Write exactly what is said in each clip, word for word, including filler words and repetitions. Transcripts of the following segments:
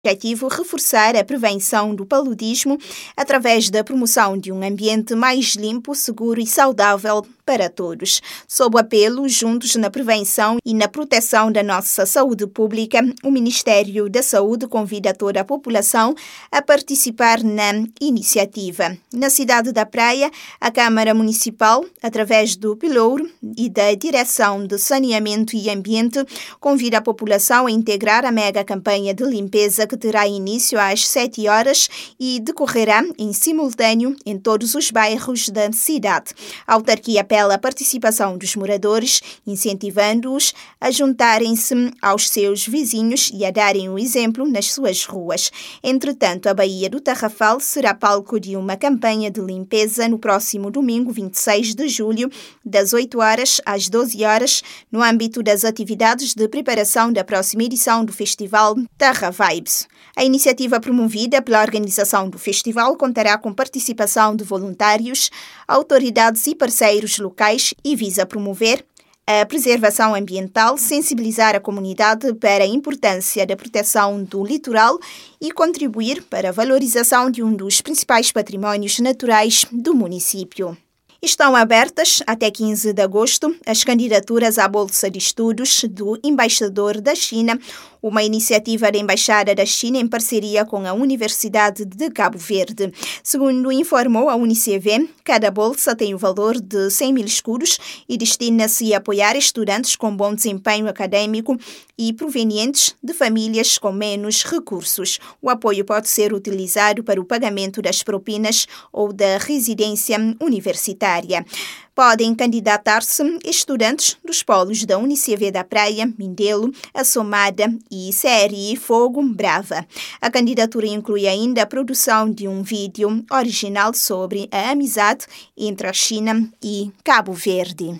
objetivo reforçar a prevenção do paludismo através da promoção de um ambiente mais limpo, seguro e saudável para todos. Sob o apelo Juntos na Prevenção e na Proteção da Nossa Saúde Pública, o Ministério da Saúde convida toda a população a participar na iniciativa. Na cidade da Praia, a Câmara Municipal, através do Pelouro e da Direção de Saneamento e Ambiente, convida a população a integrar a mega campanha de limpeza que terá início às sete horas e decorrerá em simultâneo em todos os bairros da cidade. A autarquia apela à participação dos moradores, incentivando-os a juntarem-se aos seus vizinhos e a darem o exemplo nas suas ruas. Entretanto, a Baía do Tarrafal será palco de uma campanha de limpeza no próximo domingo, vinte e seis de julho, das oito horas às doze horas, no âmbito das atividades de preparação da próxima edição do Festival Tarra Vibes. A iniciativa promovida pela organização do festival contará com participação de voluntários, autoridades e parceiros locais e visa promover a preservação ambiental, sensibilizar a comunidade para a importância da proteção do litoral e contribuir para a valorização de um dos principais patrimónios naturais do município. Estão abertas até quinze de agosto as candidaturas à Bolsa de Estudos do Embaixador da China, uma iniciativa da Embaixada da China em parceria com a Universidade de Cabo Verde. Segundo informou a UniCV, cada bolsa tem o valor de cem mil escudos e destina-se a apoiar estudantes com bom desempenho acadêmico e provenientes de famílias com menos recursos. O apoio pode ser utilizado para o pagamento das propinas ou da residência universitária. Podem candidatar-se estudantes dos polos da UniCV da Praia, Mindelo, Assomada e C R I Fogo Brava. A candidatura inclui ainda a produção de um vídeo original sobre a amizade entre a China e Cabo Verde.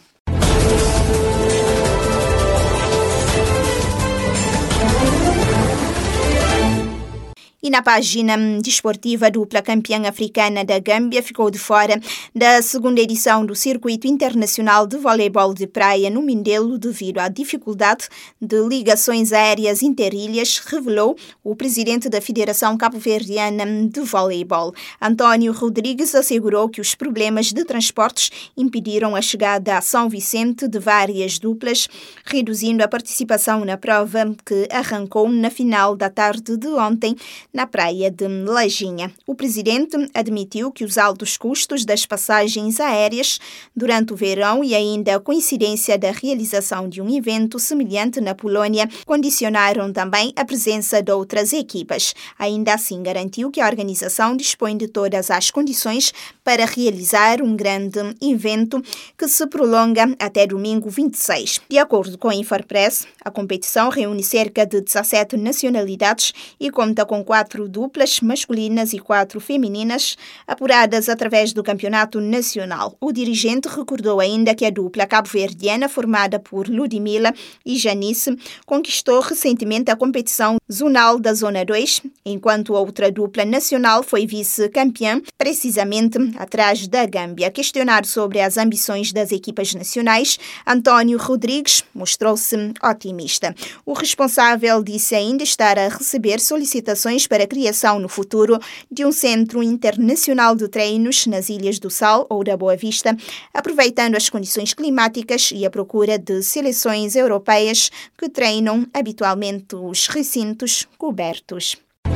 E na página desportiva, a dupla campeã africana da Gâmbia ficou de fora da segunda edição do Circuito Internacional de Voleibol de Praia no Mindelo devido à dificuldade de ligações aéreas interilhas, revelou o presidente da Federação Cabo-Verdiana de Voleibol. António Rodrigues assegurou que os problemas de transportes impediram a chegada a São Vicente de várias duplas, reduzindo a participação na prova que arrancou na final da tarde de ontem, na praia de Lajinha. O presidente admitiu que os altos custos das passagens aéreas durante o verão e ainda a coincidência da realização de um evento semelhante na Polónia condicionaram também a presença de outras equipas. Ainda assim, garantiu que a organização dispõe de todas as condições para realizar um grande evento que se prolonga até domingo vinte e seis. De acordo com a Infarpress, a competição reúne cerca de dezassete nacionalidades e conta com quatro quatro duplas masculinas e quatro femininas, apuradas através do campeonato nacional. O dirigente recordou ainda que a dupla cabo-verdiana, formada por Ludmila e Janice, conquistou recentemente a competição zonal da Zona dois, enquanto outra dupla nacional foi vice-campeã, precisamente atrás da Gâmbia. Questionado sobre as ambições das equipas nacionais, António Rodrigues mostrou-se otimista. O responsável disse ainda estar a receber solicitações para a criação no futuro de um centro internacional de treinos nas Ilhas do Sal ou da Boa Vista, aproveitando as condições climáticas e a procura de seleções europeias que treinam habitualmente os recintos cobertos.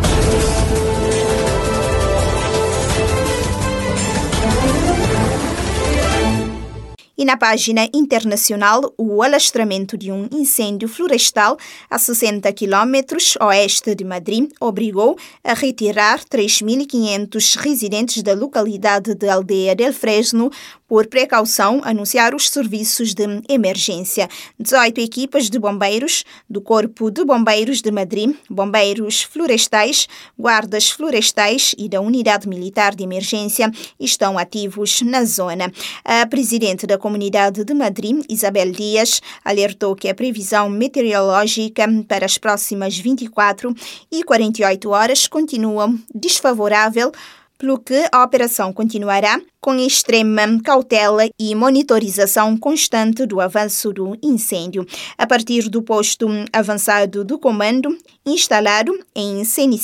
E na página internacional, o alastramento de um incêndio florestal a sessenta quilômetros oeste de Madrid obrigou a retirar três mil e quinhentos residentes da localidade de Aldeia del Fresno por precaução, anunciar os serviços de emergência. dezoito equipas de bombeiros do Corpo de Bombeiros de Madrid, bombeiros florestais, guardas florestais e da Unidade Militar de Emergência estão ativos na zona. A presidente da Comunidade de Madrid, Isabel Dias, alertou que a previsão meteorológica para as próximas vinte e quatro e quarenta e oito horas continua desfavorável, pelo que a operação continuará com extrema cautela e monitorização constante do avanço do incêndio. A partir do posto avançado do comando, instalado em Cenicé,